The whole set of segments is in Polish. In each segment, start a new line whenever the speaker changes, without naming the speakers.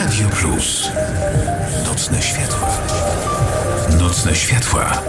Radio Plus. Nocne światła. Nocne światła.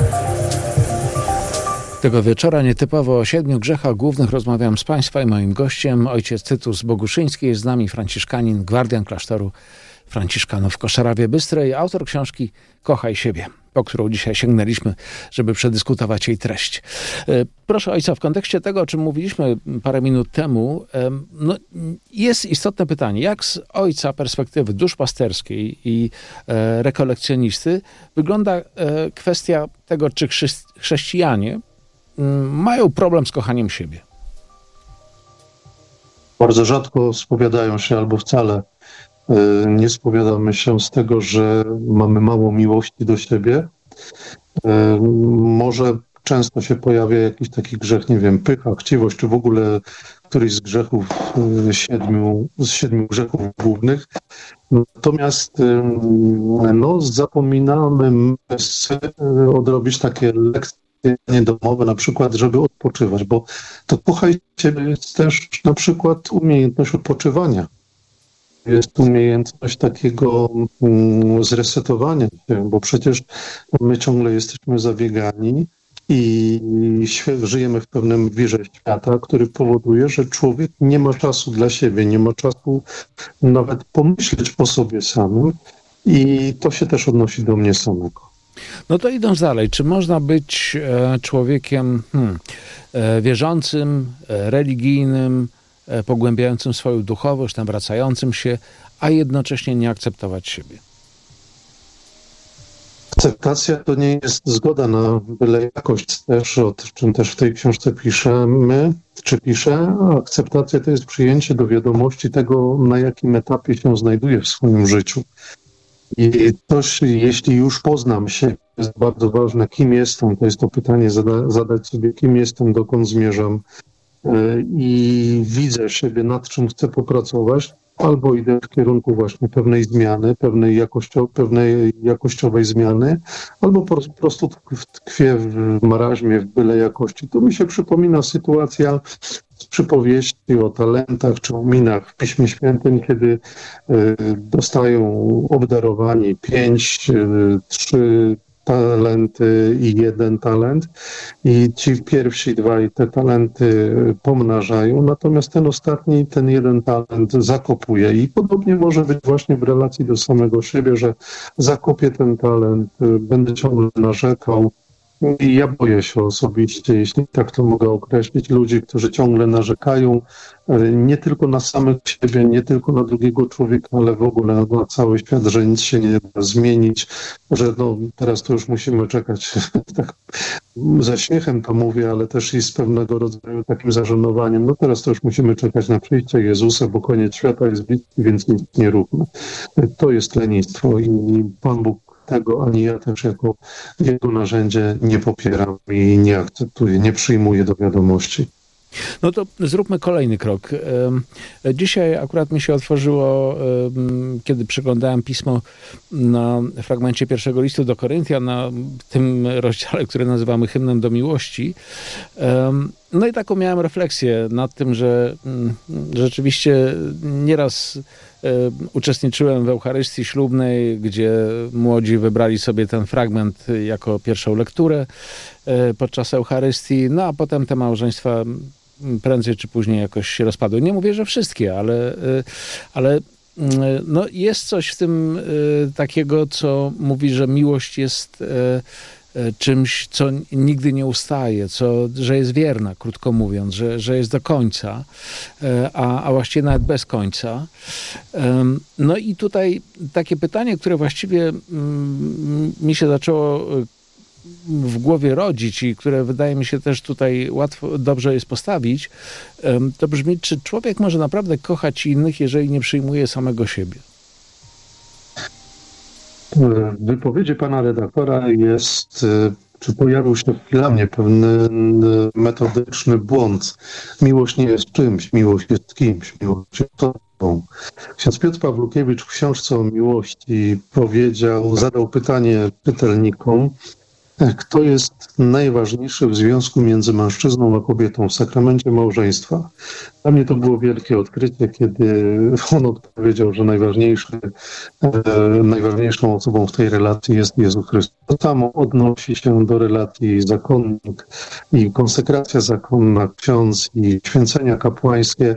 Tego wieczora nietypowo o 7 grzechach głównych rozmawiam z Państwem i moim gościem. Ojciec Tytus Boguszyński, jest z nami franciszkanin, gwardian klasztoru franciszkanów w Koszarawie Bystrej, autor książki Kochaj siebie, po którą dzisiaj sięgnęliśmy, żeby przedyskutować jej treść. Proszę ojca, w kontekście tego, o czym mówiliśmy parę minut temu, jest istotne pytanie, jak z ojca perspektywy duszpasterskiej i rekolekcjonisty wygląda kwestia tego, czy chrześcijanie mają problem z kochaniem siebie?
Bardzo rzadko spowiadają się albo wcale nie spowiadamy się z tego, że mamy mało miłości do siebie. Może często się pojawia jakiś taki grzech, nie wiem, pycha, chciwość, czy w ogóle któryś z grzechów, z 7 grzechów głównych. Natomiast zapominamy odrobić takie lekcje domowe, na przykład, żeby odpoczywać, bo to kochaj siebie jest też na przykład umiejętność odpoczywania. Jest umiejętność takiego zresetowania się, bo przecież my ciągle jesteśmy zabiegani i żyjemy w pewnym wirze świata, który powoduje, że człowiek nie ma czasu dla siebie, nie ma czasu nawet pomyśleć o sobie samym i to się też odnosi do mnie samego.
No to idąc dalej, czy można być człowiekiem wierzącym, religijnym, pogłębiającym swoją duchowość, nawracającym się, a jednocześnie nie akceptować siebie?
Akceptacja to nie jest zgoda na byle jakość też, o czym też w tej książce piszę. Akceptacja to jest przyjęcie do wiadomości tego, na jakim etapie się znajduję w swoim życiu. I też, jeśli już poznam się, jest bardzo ważne, kim jestem, to jest to pytanie zadać sobie, kim jestem, dokąd zmierzam, i widzę siebie, nad czym chcę popracować, albo idę w kierunku właśnie pewnej zmiany, pewnej jakościowej zmiany, albo po prostu tkwię w maraźmie, w byle jakości. Tu mi się przypomina sytuacja z przypowieści o talentach czy o minach w Piśmie Świętym, kiedy dostają obdarowani 5, 3 talenty i 1 talent i ci pierwsi 2 te talenty pomnażają, natomiast ten ostatni, ten 1 talent zakopuje i podobnie może być właśnie w relacji do samego siebie, że zakopię ten talent, będę ciągle narzekał i ja boję się osobiście, jeśli tak to mogę określić, ludzi, którzy ciągle narzekają nie tylko na samych siebie, nie tylko na drugiego człowieka, ale w ogóle na cały świat, że nic się nie da zmienić, że teraz to już musimy czekać, tak ze śmiechem to mówię, ale też i z pewnego rodzaju takim zażenowaniem, teraz to już musimy czekać na przyjście Jezusa, bo koniec świata jest bliski, więc nic nie róbmy. To jest lenistwo i Pan Bóg tego, ani ja też jako jego narzędzie nie popieram i nie akceptuję, nie przyjmuję do wiadomości.
No to zróbmy kolejny krok. Dzisiaj akurat mi się otworzyło, kiedy przeglądałem pismo na fragmencie 1 listu do Koryntian, na tym rozdziale, który nazywamy Hymnem do miłości. No i taką miałem refleksję nad tym, że rzeczywiście nieraz uczestniczyłem w Eucharystii ślubnej, gdzie młodzi wybrali sobie ten fragment jako pierwszą lekturę podczas Eucharystii, no a potem te małżeństwa prędzej czy później jakoś się rozpadły. Nie mówię, że wszystkie, ale jest coś w tym takiego, co mówi, że miłość jest czymś, co nigdy nie ustaje, że jest wierna, krótko mówiąc, że jest do końca, a właściwie nawet bez końca. No i tutaj takie pytanie, które właściwie mi się zaczęło w głowie rodzić i które wydaje mi się też tutaj dobrze jest postawić, to brzmi, czy człowiek może naprawdę kochać innych, jeżeli nie przyjmuje samego siebie?
W wypowiedzi pana redaktora czy pojawił się dla mnie pewien metodyczny błąd. Miłość nie jest czymś, miłość jest kimś, miłość jest osobą. Ksiądz Piotr Pawlukiewicz w książce o miłości zadał pytanie czytelnikom, kto jest najważniejszy w związku między mężczyzną a kobietą w sakramencie małżeństwa. Dla mnie to było wielkie odkrycie, kiedy on odpowiedział, że najważniejszą osobą w tej relacji jest Jezus Chrystus. To samo odnosi się do relacji zakonnik i konsekracja zakonna, ksiądz i święcenia kapłańskie.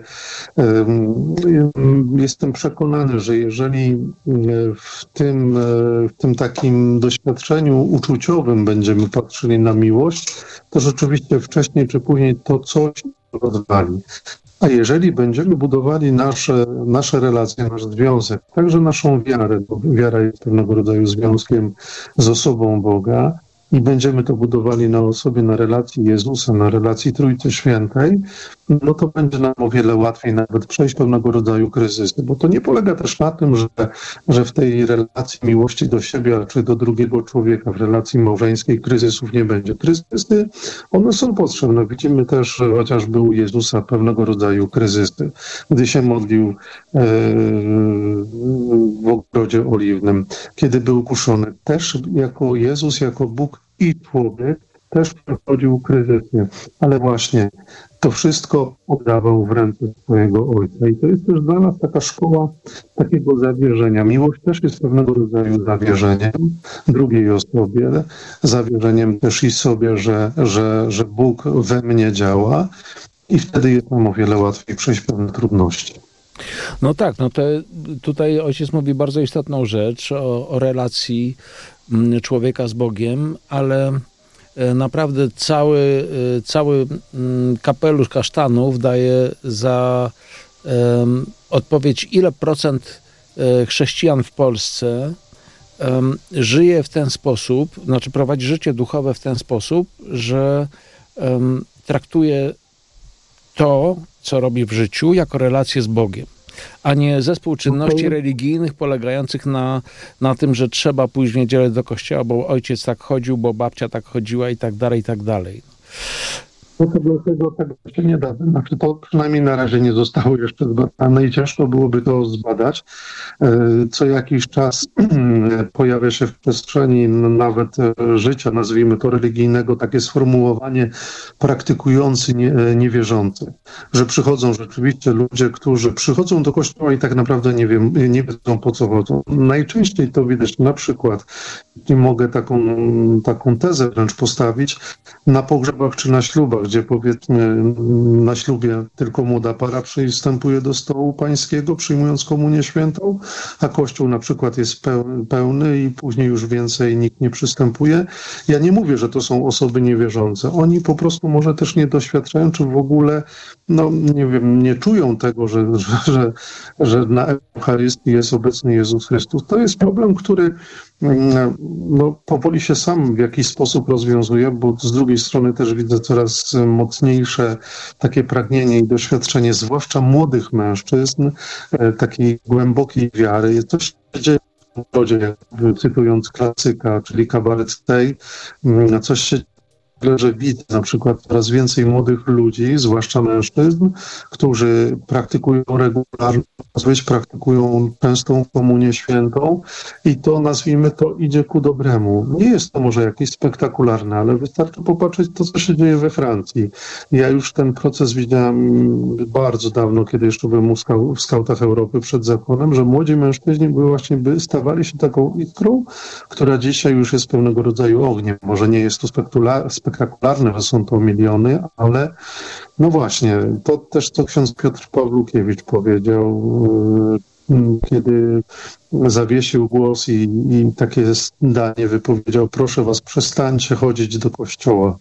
Jestem przekonany, że jeżeli w tym takim doświadczeniu uczuciowym będziemy patrzyli na miłość, to rzeczywiście wcześniej czy później to coś rozwali. A jeżeli będziemy budowali nasze relacje, nasz związek, także naszą wiarę, bo wiara jest pewnego rodzaju związkiem z osobą Boga, i będziemy to budowali na osobie, na relacji Jezusa, na relacji Trójcy Świętej, no to będzie nam o wiele łatwiej nawet przejść pewnego rodzaju kryzysy, bo to nie polega też na tym, że w tej relacji miłości do siebie, czy do drugiego człowieka, w relacji małżeńskiej kryzysów nie będzie. Kryzysy, one są potrzebne. Widzimy też, że chociażby u Jezusa pewnego rodzaju kryzysy. Gdy się modlił w ogrodzie oliwnym, kiedy był kuszony, też jako Jezus, jako Bóg i człowiek, też przechodził kryzysy, ale właśnie to wszystko oddawał w ręce swojego Ojca. I to jest też dla nas taka szkoła takiego zawierzenia. Miłość też jest pewnego rodzaju zawierzeniem drugiej osobie, zawierzeniem też i sobie, że Bóg we mnie działa i wtedy jest nam o wiele łatwiej przejść pewne trudności.
No tak, no to tutaj ojciec mówi bardzo istotną rzecz o relacji człowieka z Bogiem, ale naprawdę cały kapelusz kasztanów daje za odpowiedź, ile procent chrześcijan w Polsce żyje w ten sposób, znaczy prowadzi życie duchowe w ten sposób, że traktuje to, co robi w życiu, jako relację z Bogiem, a nie zespół czynności religijnych polegających na tym, że trzeba pójść w niedzielę do kościoła, bo ojciec tak chodził, bo babcia tak chodziła i tak dalej, i tak dalej.
No to dlatego tak się nie da. Znaczy to przynajmniej na razie nie zostało jeszcze zbadane i ciężko byłoby to zbadać. Co jakiś czas pojawia się w przestrzeni nawet życia, nazwijmy to religijnego, takie sformułowanie praktykujący niewierzący. Że przychodzą rzeczywiście ludzie, którzy przychodzą do kościoła i tak naprawdę nie wiedzą po co chodzą. Najczęściej to widać na przykład, jeśli mogę taką tezę wręcz postawić, na pogrzebach czy na ślubach, gdzie powiedzmy na ślubie tylko młoda para przystępuje do stołu pańskiego, przyjmując komunię świętą, a kościół na przykład jest pełny i później już więcej nikt nie przystępuje. Ja nie mówię, że to są osoby niewierzące. Oni po prostu może też nie doświadczają, czy w ogóle, no nie wiem, nie czują tego, że na Eucharystii jest obecny Jezus Chrystus. To jest problem, który powoli się sam w jakiś sposób rozwiązuje, bo z drugiej strony też widzę coraz mocniejsze takie pragnienie i doświadczenie, zwłaszcza młodych mężczyzn, takiej głębokiej wiary. Coś się dzieje w narodzie, cytując klasyka, czyli kabaret tej, coś się że widzę na przykład coraz więcej młodych ludzi, zwłaszcza mężczyzn, którzy praktykują regularnie, praktykują częstą komunię świętą i to, nazwijmy to, idzie ku dobremu. Nie jest to może jakieś spektakularne, ale wystarczy popatrzeć to, co się dzieje we Francji. Ja już ten proces widziałem bardzo dawno, kiedy jeszcze byłem w Skautach Europy przed zakonem, że młodzi mężczyźni stawali się taką iskrą, która dzisiaj już jest pewnego rodzaju ogniem. Może nie jest to spektakularne, że są to miliony, ale no właśnie, to też co ksiądz Piotr Pawlukiewicz powiedział, kiedy zawiesił głos i takie zdanie wypowiedział: proszę was, przestańcie chodzić do kościoła.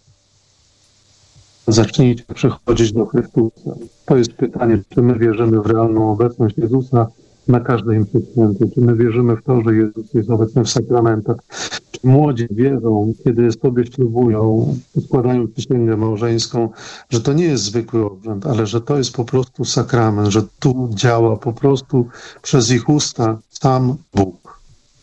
Zacznijcie przychodzić do Chrystusa. To jest pytanie, czy my wierzymy w realną obecność Jezusa na każdej mszy świętej. Czy my wierzymy w to, że Jezus jest obecny w sakramentach? Czy młodzi wierzą, kiedy sobie ślubują, składają przysięgę małżeńską, że to nie jest zwykły obrzęd, ale że to jest po prostu sakrament, że tu działa po prostu przez ich usta sam Bóg.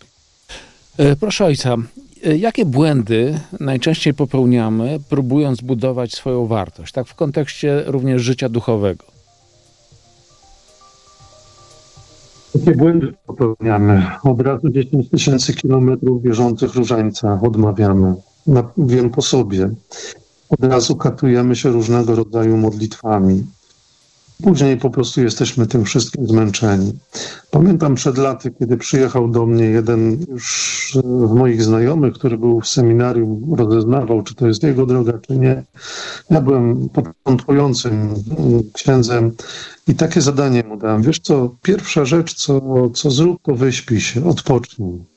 Proszę ojca, jakie błędy najczęściej popełniamy, próbując budować swoją wartość, tak w kontekście również życia duchowego?
Jakie błędy popełniamy? Od razu 10 000 kilometrów bieżących różańca odmawiamy. Wiem po sobie. Od razu katujemy się różnego rodzaju modlitwami. Później po prostu jesteśmy tym wszystkim zmęczeni. Pamiętam przed laty, kiedy przyjechał do mnie jeden już z moich znajomych, który był w seminarium, rozeznawał, czy to jest jego droga, czy nie. Ja byłem początkującym księdzem i takie zadanie mu dałem. Wiesz co, pierwsza rzecz, co zrób, to wyśpij się, odpocznij.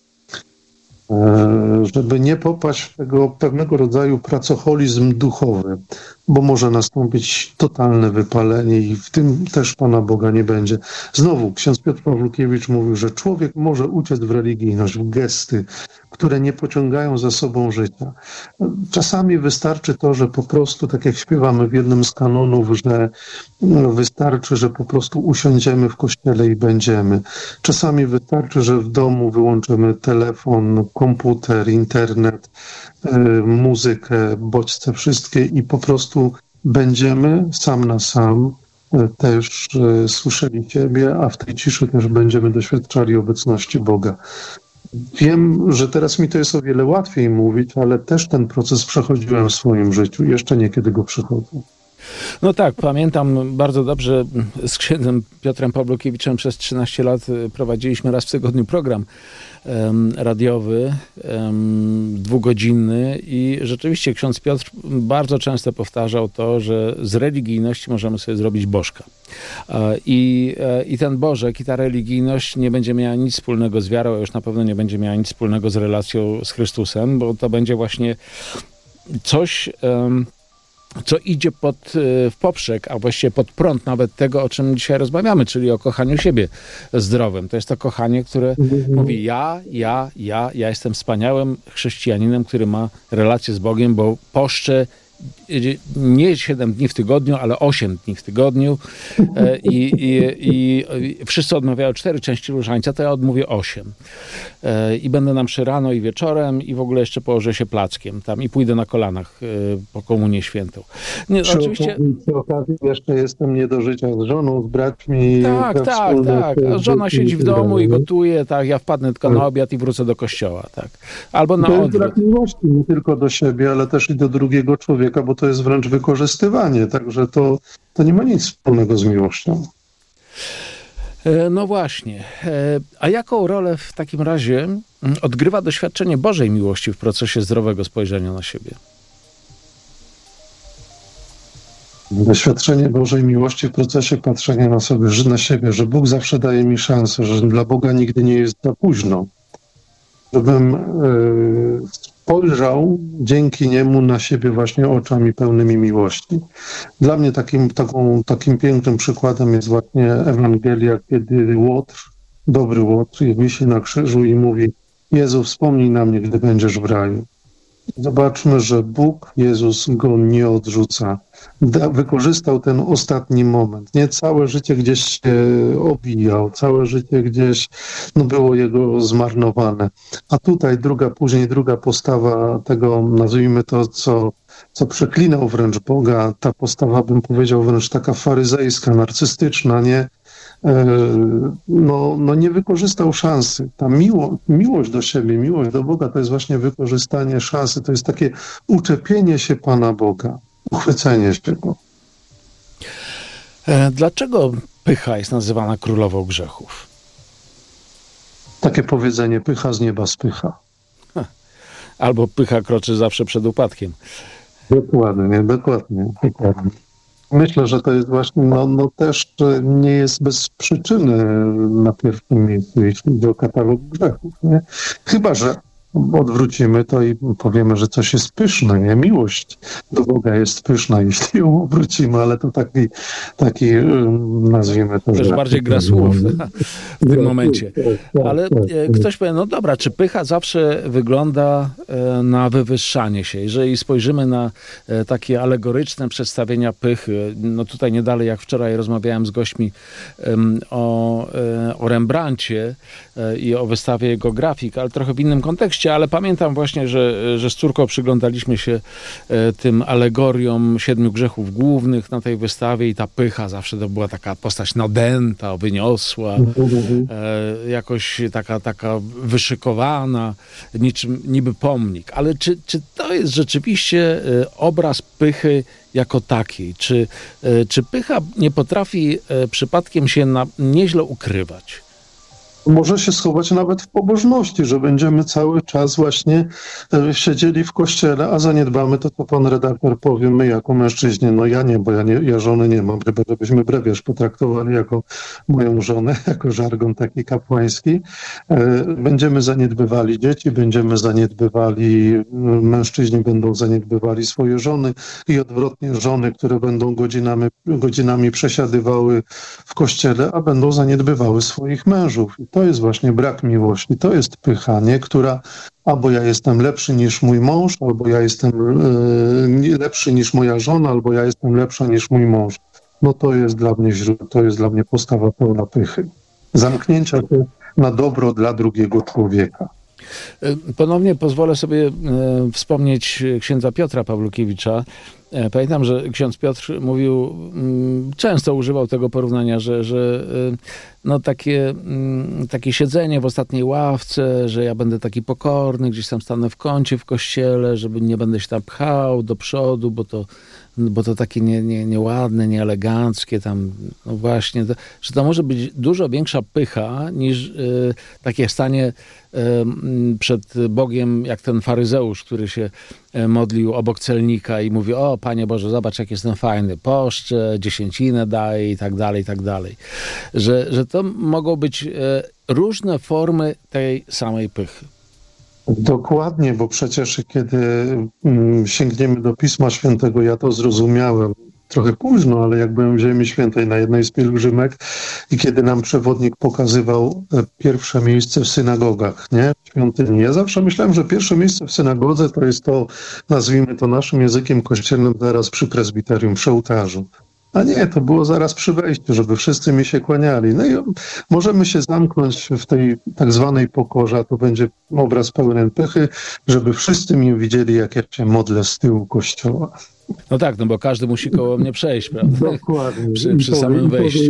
Żeby nie popaść w tego pewnego rodzaju pracoholizm duchowy, bo może nastąpić totalne wypalenie i w tym też Pana Boga nie będzie. Znowu ksiądz Piotr Pawlukiewicz mówił, że człowiek może uciec w religijność, w gesty, które nie pociągają za sobą życia. Czasami wystarczy to, że po prostu, tak jak śpiewamy w jednym z kanonów, że wystarczy, że po prostu usiądziemy w kościele i będziemy. Czasami wystarczy, że w domu wyłączymy telefon, komputer, internet, muzykę, bodźce wszystkie i po prostu będziemy sam na sam też słyszeli Ciebie, a w tej ciszy też będziemy doświadczali obecności Boga. Wiem, że teraz mi to jest o wiele łatwiej mówić, ale też ten proces przechodziłem w swoim życiu. Jeszcze niekiedy go przechodzę.
No tak, pamiętam bardzo dobrze, z księdzem Piotrem Pawłukiewiczem przez 13 lat prowadziliśmy raz w tygodniu program radiowy, 2-godzinny i rzeczywiście ksiądz Piotr bardzo często powtarzał to, że z religijności możemy sobie zrobić bożka. I ten bożek i ta religijność nie będzie miała nic wspólnego z wiarą, a już na pewno nie będzie miała nic wspólnego z relacją z Chrystusem, bo to będzie właśnie coś, co idzie w poprzek, a właściwie pod prąd nawet tego, o czym dzisiaj rozmawiamy, czyli o kochaniu siebie zdrowym. To jest to kochanie, które mówi ja jestem wspaniałym chrześcijaninem, który ma relację z Bogiem, bo poszczę nie 7 dni w tygodniu, ale 8 dni w tygodniu i wszyscy odmawiają 4 części różańca, to ja odmówię 8. I będę na mszy rano i wieczorem i w ogóle jeszcze położę się plackiem tam i pójdę na kolanach po komunię świętą. Nie, oczywiście...
Przy okazji jeszcze jestem nie do życia z żoną, z braćmi.
Tak. A żona siedzi w domu i gotuje, tak, ja wpadnę tylko na obiad i wrócę do kościoła, tak. Albo na odwrót. To jest brak
miłości nie tylko do siebie, ale też i do drugiego człowieka, bo to jest wręcz wykorzystywanie, także to nie ma nic wspólnego z miłością.
No właśnie. A jaką rolę w takim razie odgrywa doświadczenie Bożej miłości w procesie zdrowego spojrzenia na siebie?
Doświadczenie Bożej miłości w procesie patrzenia na siebie, że Bóg zawsze daje mi szansę, że dla Boga nigdy nie jest za późno. Żebym spojrzał dzięki Niemu na siebie właśnie oczami pełnymi miłości. Dla mnie takim pięknym przykładem jest właśnie Ewangelia, kiedy Łotr, dobry Łotr, wisi na krzyżu i mówi: Jezu, wspomnij na mnie, gdy będziesz w raju. Zobaczmy, że Bóg, Jezus go nie odrzuca. Wykorzystał ten ostatni moment. Nie całe życie gdzieś się obijał, całe życie gdzieś było jego zmarnowane. A tutaj później druga postawa tego, nazwijmy to, co przeklinał wręcz Boga, ta postawa, bym powiedział, wręcz taka faryzejska, narcystyczna, nie wykorzystał szansy. Ta miłość do siebie, miłość do Boga to jest właśnie wykorzystanie szansy, to jest takie uczepienie się Pana Boga, uchwycenie się Go.
Dlaczego pycha jest nazywana królową grzechów?
Takie powiedzenie: pycha z nieba spycha.
Albo pycha kroczy zawsze przed upadkiem.
Dokładnie. Myślę, że to jest właśnie, też nie jest bez przyczyny na pierwszym miejscu, jeśli chodzi o katalog grzechów, nie? Chyba że odwrócimy to i powiemy, że coś jest pyszne, nie? Miłość do Boga jest pyszna, jeśli ją obrócimy, ale to taki nazwijmy to...
Też bardziej gra słów w tym momencie. Ale ktoś powie, no dobra, czy pycha zawsze wygląda na wywyższanie się? Jeżeli spojrzymy na takie alegoryczne przedstawienia pychy, no tutaj nie dalej jak wczoraj rozmawiałem z gośćmi o Rembrandcie i o wystawie jego grafik, ale trochę w innym kontekście, oczywiście, ale pamiętam właśnie, że z córką przyglądaliśmy się tym alegoriom 7 grzechów głównych na tej wystawie i ta pycha zawsze to była taka postać nadęta, wyniosła, jakoś taka wyszykowana, niczym niby pomnik. Ale czy to jest rzeczywiście obraz pychy jako takiej? Czy pycha nie potrafi przypadkiem się nieźle ukrywać?
Może się schować nawet w pobożności, że będziemy cały czas właśnie siedzieli w kościele, a zaniedbamy to, co pan redaktor powie, my jako mężczyźni. No ja nie, bo ja żony nie mam, chyba żebyśmy brewiarz potraktowali jako moją żonę, jako żargon taki kapłański. Będziemy zaniedbywali dzieci, będziemy zaniedbywali, mężczyźni będą zaniedbywali swoje żony i odwrotnie żony, które będą godzinami przesiadywały w kościele, a będą zaniedbywały swoich mężów. To jest właśnie brak miłości, to jest pycha, nie? Która albo ja jestem lepszy niż mój mąż, albo ja jestem lepszy niż moja żona, albo ja jestem lepsza niż mój mąż. No to jest dla mnie postawa pełna pychy. Zamknięcia się na dobro dla drugiego człowieka.
Ponownie pozwolę sobie wspomnieć księdza Piotra Pawlukiewicza. Pamiętam, że ksiądz Piotr mówił, często używał tego porównania, że no takie siedzenie w ostatniej ławce, że ja będę taki pokorny, gdzieś tam stanę w kącie w kościele, żeby nie będę się tam pchał do przodu, bo to takie nieładne, nieeleganckie tam, no właśnie, że to może być dużo większa pycha niż takie stanie przed Bogiem, jak ten faryzeusz, który się modlił obok celnika i mówi: o Panie Boże, zobacz jak jestem fajny, poszczę, dziesięcinę daję i tak dalej, i tak dalej. Że to mogą być różne formy tej samej pychy.
Dokładnie, bo przecież kiedy sięgniemy do Pisma Świętego, ja to zrozumiałem trochę późno, ale jak byłem w Ziemi Świętej na jednej z pielgrzymek i kiedy nam przewodnik pokazywał pierwsze miejsce w synagogach, nie? W świątyni. Ja zawsze myślałem, że pierwsze miejsce w synagodze to jest to, nazwijmy to naszym językiem kościelnym, zaraz przy prezbiterium, przy ołtarzu. A nie, to było zaraz przy wejściu, żeby wszyscy mi się kłaniali. No i możemy się zamknąć w tej tak zwanej pokorze, a to będzie obraz pełen pychy, żeby wszyscy mnie widzieli, jak ja się modlę z tyłu kościoła.
No tak, no bo każdy musi koło mnie przejść, prawda?
Dokładnie.
Przy samym wejściu.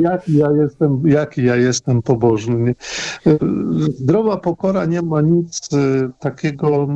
Jaki ja jestem pobożny. Zdrowa pokora nie ma nic takiego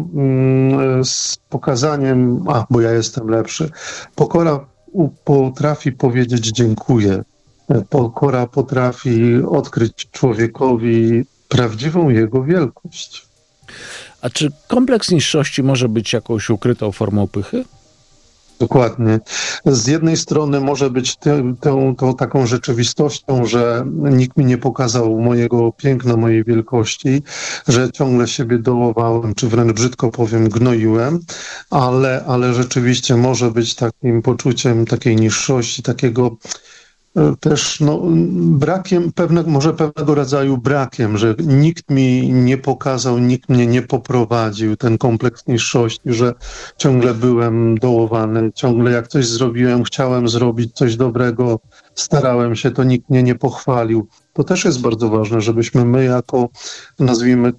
z pokazaniem, bo ja jestem lepszy. Pokora potrafi powiedzieć dziękuję. Pokora potrafi odkryć człowiekowi prawdziwą jego wielkość.
A czy kompleks niższości może być jakąś ukrytą formą pychy?
Dokładnie. Z jednej strony może być tą taką rzeczywistością, że nikt mi nie pokazał mojego piękna, mojej wielkości, że ciągle siebie dołowałem, czy wręcz brzydko powiem, gnoiłem, ale rzeczywiście może być takim poczuciem takiej niższości, takiego też brakiem, pewnego rodzaju brakiem, że nikt mi nie pokazał, nikt mnie nie poprowadził, ten kompleks niższości, że ciągle byłem dołowany, ciągle jak coś zrobiłem, chciałem zrobić coś dobrego, starałem się, to nikt mnie nie pochwalił. To też jest bardzo ważne, żebyśmy my jako, nazwijmy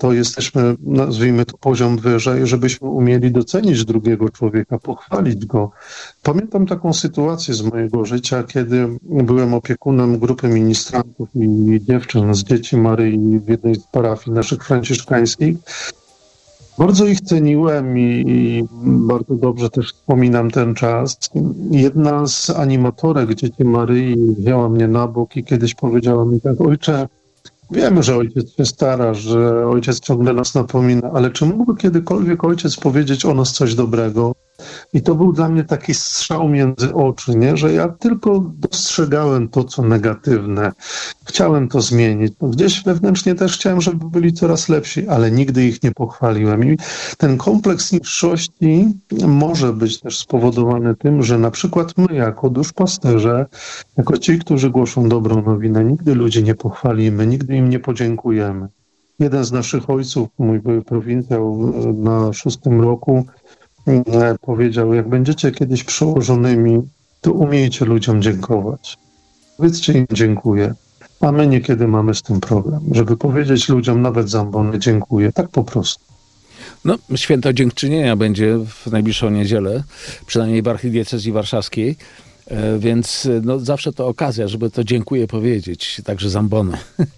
to poziom wyżej, żebyśmy umieli docenić drugiego człowieka, pochwalić go. Pamiętam taką sytuację z mojego życia, kiedy byłem opiekunem grupy ministrantów i dziewczyn z Dzieci Maryi w jednej z parafii naszych franciszkańskich. Bardzo ich ceniłem i bardzo dobrze też wspominam ten czas. Jedna z animatorek Dzieci Maryi wzięła mnie na bok i kiedyś powiedziała mi tak: ojcze, wiemy, że ojciec się stara, że ojciec ciągle nas napomina, ale czy mógłby kiedykolwiek ojciec powiedzieć o nas coś dobrego? I to był dla mnie taki strzał między oczy, nie? Że ja tylko dostrzegałem to, co negatywne. Chciałem to zmienić. Gdzieś wewnętrznie też chciałem, żeby byli coraz lepsi, ale nigdy ich nie pochwaliłem. I ten kompleks niższości może być też spowodowany tym, że na przykład my jako duszpasterze, jako ci, którzy głoszą dobrą nowinę, nigdy ludzi nie pochwalimy, nigdy im nie podziękujemy. Jeden z naszych ojców, mój były prowincjał na 6. roku, powiedział: jak będziecie kiedyś przełożonymi, to umiejcie ludziom dziękować. Powiedzcie im dziękuję. A my niekiedy mamy z tym problem, żeby powiedzieć ludziom nawet za ambony dziękuję. Tak po prostu.
No, święto dziękczynienia będzie w najbliższą niedzielę, przynajmniej w archidiecezji warszawskiej, więc no, zawsze to okazja, żeby to dziękuję powiedzieć, także zambony.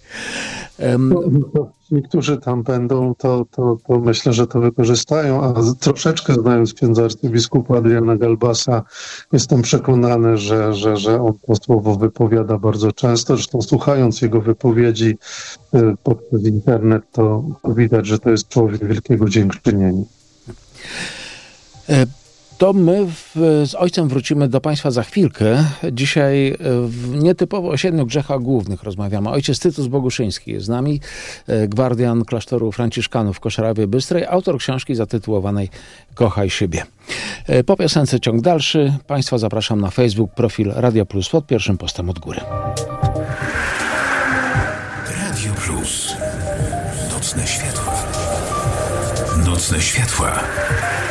Ci, którzy tam będą, to myślę, że to wykorzystają, a troszeczkę znając księdza arcybiskupa Adriana Galbasa, jestem przekonany, że on to słowo wypowiada bardzo często. Zresztą słuchając jego wypowiedzi poprzez internet, to widać, że to jest człowiek wielkiego dziękczynienia.
To my z ojcem wrócimy do Państwa za chwilkę. Dzisiaj nietypowo o 7 grzechach głównych rozmawiamy. Ojciec Tytus Boguszyński jest z nami, gwardian klasztoru Franciszkanów w Koszarawie Bystrej, autor książki zatytułowanej Kochaj siebie. Po piosence ciąg dalszy. Państwa zapraszam na Facebook, profil Radio Plus pod pierwszym postem od góry.
Radio Plus. Nocne światła. Nocne światła.